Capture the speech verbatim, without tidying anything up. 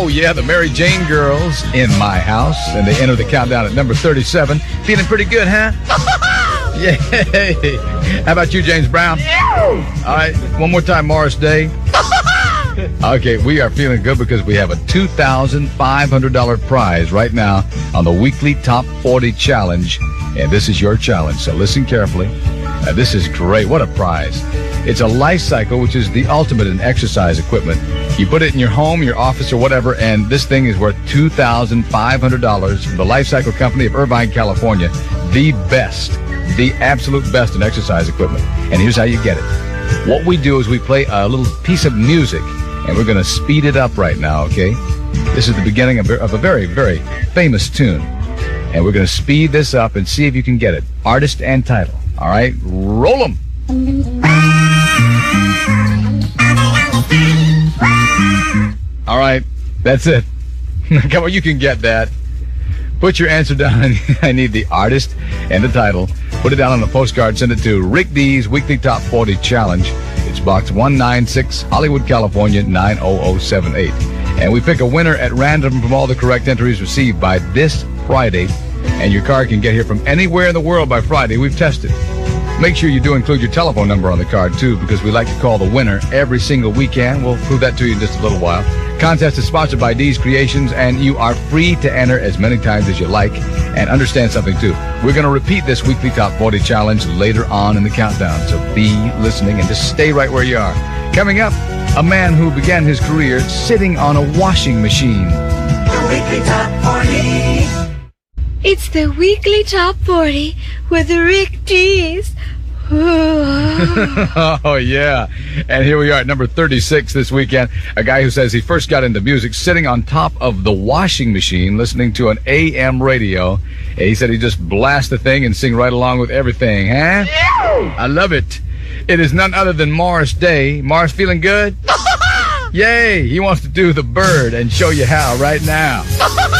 Oh, yeah, the Mary Jane Girls in my house. And they enter the countdown at number thirty-seven. Feeling pretty good, huh? Yay. How about you, James Brown? All right, one more time, Morris Day. Okay, we are feeling good because we have a two thousand five hundred dollars prize right now on the weekly Top forty Challenge. And this is your challenge, so listen carefully. Uh, this is great. What a prize. It's a Life Cycle, which is the ultimate in exercise equipment. You put it in your home, your office, or whatever, and this thing is worth two thousand five hundred dollars from the Life Cycle Company of Irvine, California. The best, the absolute best in exercise equipment. And here's how you get it. What we do is we play a little piece of music, and we're going to speed it up right now, okay? This is the beginning of a very, very famous tune. And we're going to speed this up and see if you can get it. Artist and title. All right? Roll them. All right. That's it. Come on, you can get that. Put your answer down. I need the artist and the title. Put it down on a postcard. Send it to Rick D's Weekly Top forty Challenge. It's box one ninety-six, Hollywood, California, nine oh oh seven eight. And we pick a winner at random from all the correct entries received by this Friday. And your car can get here from anywhere in the world by Friday. We've tested. Make sure you do include your telephone number on the card, too, because we like to call the winner every single weekend. We'll prove that to you in just a little while. Contest is sponsored by D's Creations, and you are free to enter as many times as you like. And understand something, too. We're going to repeat this weekly Top forty Challenge later on in the countdown, so be listening and just stay right where you are. Coming up, a man who began his career sitting on a washing machine. The Weekly Top forty. It's the Weekly Top forty with Rick D's. Oh, yeah. And here we are at number thirty-six this weekend. A guy who says he first got into music sitting on top of the washing machine listening to an A M radio. And he said he just blast the thing and sing right along with everything, huh? Yeah. I love it. It is none other than Morris Day. Morris, feeling good? Yay! He wants to do the bird and show you how right now.